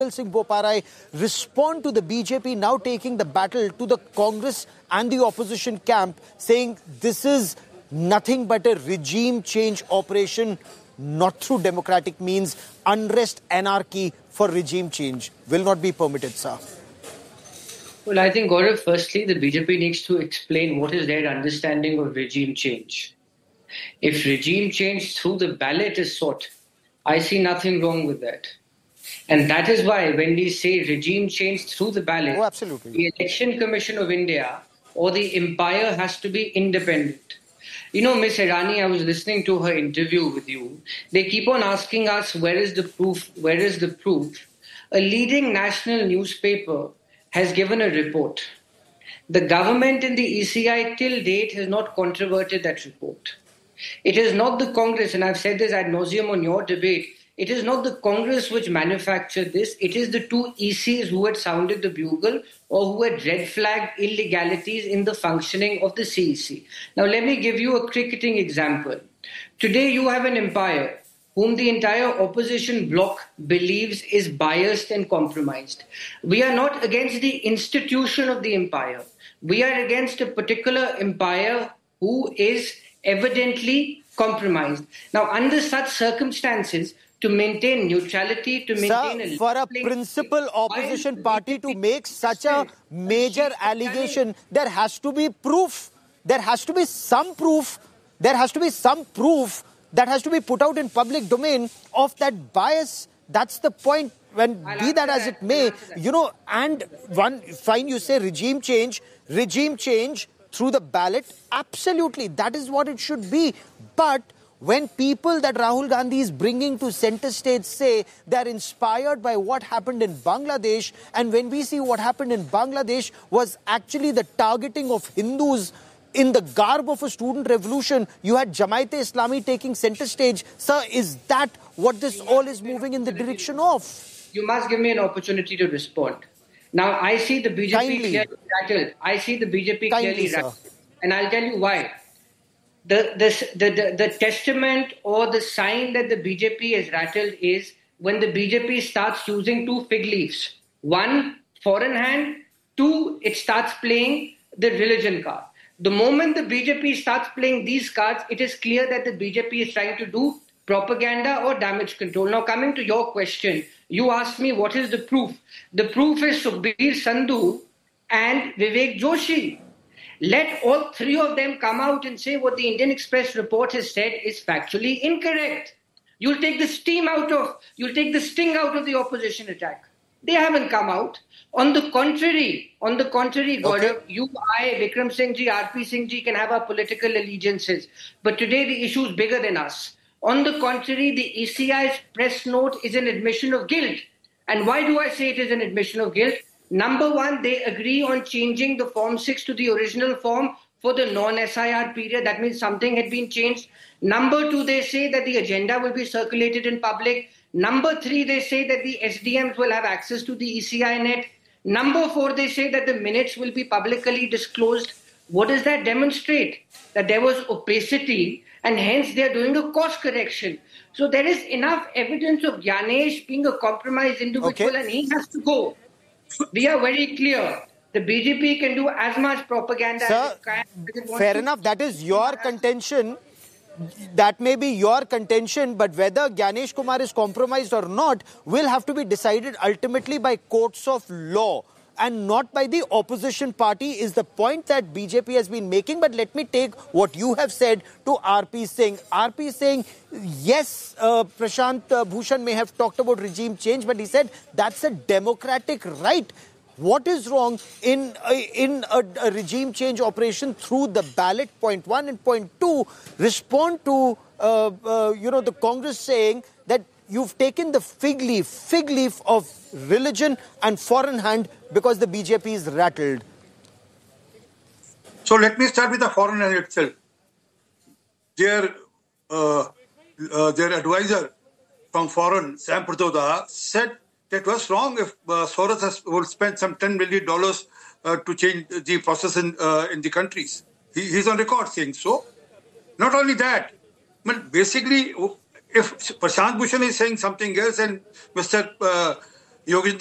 Singh Boparai respond to the BJP now taking the battle to the Congress and the opposition camp, saying this is nothing but a regime change operation, not through democratic means. Unrest, anarchy for regime change will not be permitted, sir. Well, I think, Gaurav, firstly, the BJP needs to explain what is their understanding of regime change. If regime change through the ballot is sought, I see nothing wrong with that. And that is why when we say regime change through the ballot, the Election Commission of India or the umpire has to be independent. You know, Ms. Irani, I was listening to her interview with you. They keep on asking us, where is the proof? Where is the proof? A leading national newspaper has given a report. The government in the ECI till date has not controverted that report. It is not the Congress, and I've said this ad nauseum on your debate, it is not the Congress which manufactured this. It is the two ECs who had sounded the bugle or who had red flagged illegalities in the functioning of the CEC. Now, let me give you a cricketing example. Today, you have an umpire whom the entire opposition bloc believes is biased and compromised. We are not against the institution of the umpire. We are against a particular umpire who is evidently compromised. Now, under such circumstances, to maintain neutrality, to maintain for a principal opposition party to make such a major allegation, there has to be proof. There has to be some proof. There has to be some proof that has to be put out in public domain of that bias. That's the point. When be that as it may, you know, and one fine, you say regime change through the ballot. Absolutely, that is what it should be. But when people that Rahul Gandhi is bringing to center stage say they're inspired by what happened in Bangladesh, and when we see what happened in Bangladesh was actually the targeting of Hindus in the garb of a student revolution, you had Jamaat-e-Islami taking center stage. Sir, is that what this all is moving in the direction of? You must give me an opportunity to respond. Now, I see the BJP clearly rattled. I see the BJP clearly rattled. And I'll tell you why. The testament or the sign that the BJP is rattled is when the BJP starts using two fig leaves. One, foreign hand. Two, it starts playing the religion card. The moment the BJP starts playing these cards, it is clear that the BJP is trying to do propaganda or damage control. Now, coming to your question, you asked me what is the proof. The proof is Sukhbir Sandhu and Vivek Joshi. Let all three of them come out and say what the Indian Express report has said is factually incorrect. You'll take the sting out of the opposition attack. They haven't come out. On the contrary, Gaurav, you, I, Vikram Singh ji, RP Singh ji can have our political allegiances. But today the issue is bigger than us. On the contrary, the ECI's press note is an admission of guilt. And why do I say it is an admission of guilt? Number one, they agree on changing the Form 6 to the original form for the non-SIR period. That means something had been changed. Number two, they say that the agenda will be circulated in public. Number three, they say that the SDMs will have access to the ECI net. Number four, they say that the minutes will be publicly disclosed. What does that demonstrate? That there was opacity and hence they are doing a course correction. So there is enough evidence of Gyanesh being a compromised individual and he has to go. We are very clear. The BJP can do as much propaganda as it can. Fair enough. That is your contention. That may be your contention, but whether Gyanesh Kumar is compromised or not will have to be decided ultimately by courts of law and not by the opposition party is the point that BJP has been making. But let me take what you have said to RP Singh. RP Singh, yes, Prashant Bhushan may have talked about regime change, but he said that's a democratic right. What is wrong in a regime change operation through the ballot? Point one, and point two, respond to the Congress saying that you've taken the fig leaf of religion and foreign hand because the BJP is rattled. So let me start with the foreign hand itself. Their advisor from foreign, Sam Prithoda, said that was wrong if Soros would spend some $10 million to change the process in the countries. He's on record saying so. Not only that, but basically, if Prashant Bhushan is saying something else and Mr. Yogendra